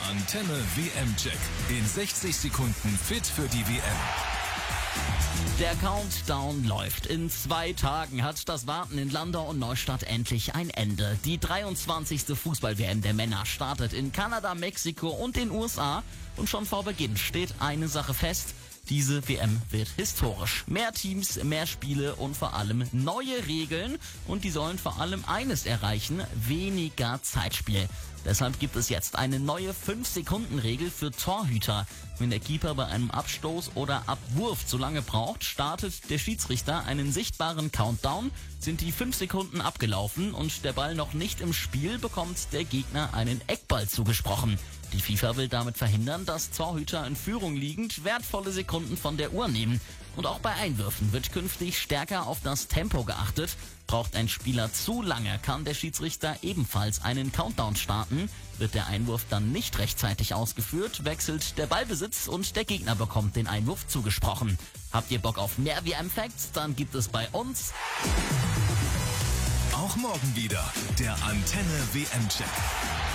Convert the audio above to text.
Antenne WM-Check. In 60 Sekunden fit für die WM. Der Countdown läuft. In 2 Tagen hat das Warten in Landau und Neustadt endlich ein Ende. Die 23. Fußball-WM der Männer startet in Kanada, Mexiko und den USA. Und schon vor Beginn steht eine Sache fest: Diese WM wird historisch. Mehr Teams, mehr Spiele und vor allem neue Regeln. Und die sollen vor allem eines erreichen: weniger Zeitspiel. Deshalb gibt es jetzt eine neue 5-Sekunden-Regel für Torhüter. Wenn der Keeper bei einem Abstoß oder Abwurf zu lange braucht, startet der Schiedsrichter einen sichtbaren Countdown. Sind die 5 Sekunden abgelaufen und der Ball noch nicht im Spiel, bekommt der Gegner einen Eckball zugesprochen. Die FIFA will damit verhindern, dass Torhüter in Führung liegend wertvolle Sekunden von der Uhr nehmen. Und auch bei Einwürfen wird künftig stärker auf das Tempo geachtet. Braucht ein Spieler zu lange, kann der Schiedsrichter ebenfalls einen Countdown starten. Wird der Einwurf dann nicht rechtzeitig ausgeführt, wechselt der Ballbesitz und der Gegner bekommt den Einwurf zugesprochen. Habt ihr Bock auf mehr WM-Facts? Dann gibt es bei uns Auch morgen wieder der Antenne WM-Check.